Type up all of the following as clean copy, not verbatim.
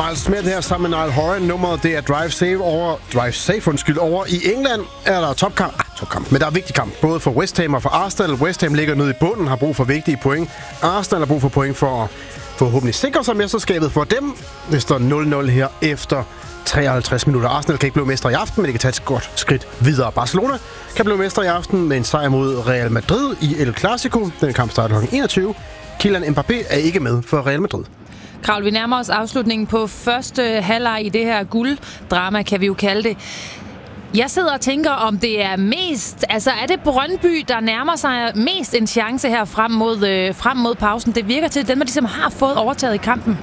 Miles Smith her sammen med Niall Horan. Nummeret det er Drive Safe over i England er der topkamp, men der er vigtig kamp både for West Ham og for Arsenal. West Ham ligger nede i bunden, har brug for vigtige point. Arsenal har brug for point for at forhåbentlig sikre sig mesterskabet for dem. Det står 0-0 her efter 53 minutter. Arsenal kan ikke blive mestre i aften, men det kan tage et godt skridt videre. Barcelona kan blive mestre i aften med en sejr mod Real Madrid i El Clasico. Den kamp starter kl. 21. Kylian Mbappé er ikke med for Real Madrid. Kravl, vi nærmer os afslutningen på første halvleg i det her gulddrama, kan vi jo kalde det. Jeg sidder og tænker, om det er mest... Altså, er det Brøndby, der nærmer sig mest en chance her frem mod pausen? Det virker til, at den, der ligesom har fået overtaget i kampen.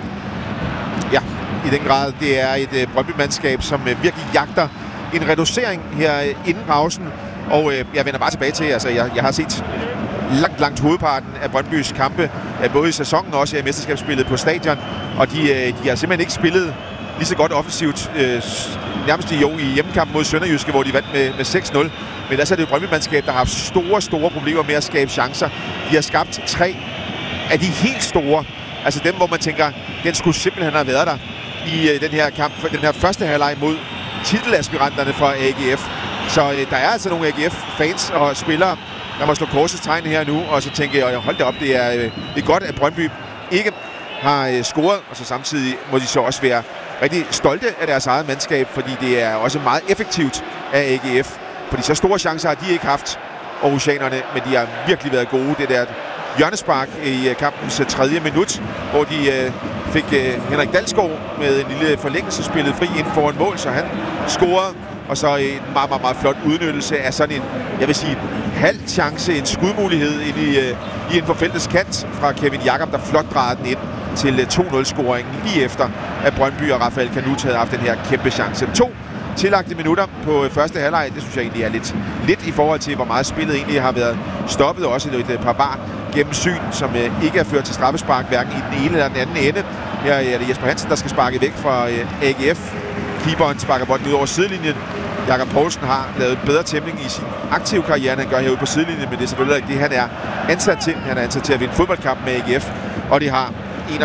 Ja, i den grad. Det er et Brøndby-mandskab, som virkelig jagter en reducering her inden pausen. Og jeg vender bare tilbage til, altså jeg har set langt hovedparten af Brøndbys kampe, både i sæsonen og også i mesterskabsspillet på stadion. Og de har simpelthen ikke spillet lige så godt offensivt, nærmest i hjemmekampen mod Sønderjyske, hvor de vandt med 6-0. Men ellers er det jo Brøndby-mandskab, der har haft store problemer med at skabe chancer. De har skabt 3 af de helt store, altså dem, hvor man tænker, den skulle simpelthen have været der i den her kamp, den her første halvleg mod titelaspiranterne fra AGF. Så der er altså nogle AGF-fans og spillere, der må slå korsets tegn her nu, og så tænker jeg, hold da op, det er godt, at Brøndby ikke har scoret, og så samtidig må de så også være rigtig stolte af deres eget mandskab, fordi det er også meget effektivt af AGF, fordi så store chancer har de ikke haft, aarhusianerne, men de har virkelig været gode. Det der hjørnespark i kampens 3. minut, hvor de fik Henrik Dalsgaard med en lille forlængelse spillet fri inden for en mål, så han scorede. Og så en meget flot udnyttelse af sådan en, jeg vil sige, halv chance, en skudmulighed inden for feltets kant fra Kevin Jakob, der flot drejede den ind til 2-0-scoringen lige efter, at Brøndby og Rafael Canut havde haft den her kæmpe chance. 2 tillagte minutter på første halvleg, det synes jeg egentlig er lidt i forhold til, hvor meget spillet egentlig har været stoppet. Også et par bar gennemsyn, som ikke er ført til straffespark, hverken i den ene eller den anden ende. Her er det Jesper Hansen, der skal sparke væk fra AGF. Keeperen sparker bolden ud over sidelinjen. Jakob Poulsen har lavet bedre tæmning i sin aktive karriere, end han gør herude på sidelinjen, men det er selvfølgelig ikke det, han er ansat til. Han er ansat til at vinde fodboldkamp med AGF, og det har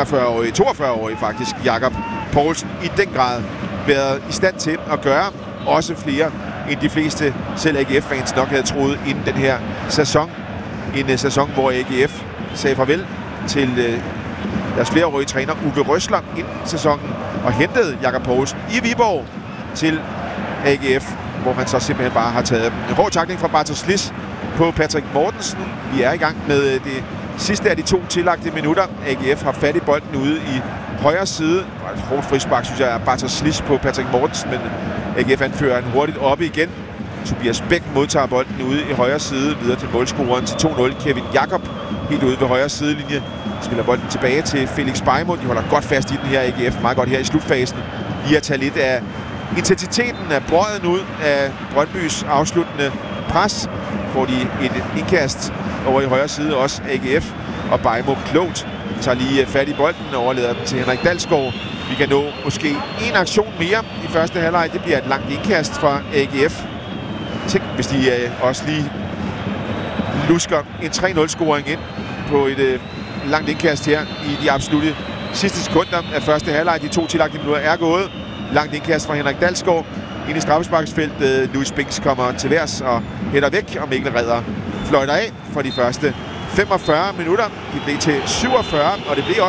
42-årige faktisk, Jakob Poulsen, i den grad været i stand til at gøre også flere end de fleste, selv AGF-fans nok havde troet inden den her sæson. En sæson, hvor AGF sagde farvel til deres flereårige træner Uwe Rösler inden sæsonen og hentede Jakob Poulsen i Viborg til AGF, hvor han så simpelthen bare har taget en hård tackling fra Bartosz på Patrick Mortensen. Vi er i gang med det sidste af de 2 tillagte minutter. AGF har fat i bolden ude i højre side. Og et hårdt frispark, synes jeg, er Bartosz på Patrick Mortensen, men AGF anfører den hurtigt oppe igen. Tobias Bæk modtager bolden ude i højre side, videre til målscoreren til 2-0. Kevin Jakob helt ude ved højre sidelinje spiller bolden tilbage til Felix Beimo. De holder godt fast i den her AGF, meget godt her i slutfasen. Lige at tage lidt af intensiteten af brøden ud af Brøndbys afsluttende pres. Får de et indkast over i højre side, også AGF, og Beimo klogt tager lige fat i bolden og overlader den til Henrik Dalsgaard. Vi kan nå måske en aktion mere i første halvleg. Det bliver et langt indkast fra AGF. Tænk, hvis de også lige lusker en 3-0-scoring ind på et langt indkast her i de absolutte sidste sekunder af første halvleg. De 2 tillagte minutter er gået. Langt indkast fra Henrik Dalsgaard ind i straffesparksfeltet. Louis Binks kommer til værs og hætter væk, og Mikkel Redder fløjter af for de første 45 minutter. Det blev til 47, og det blev også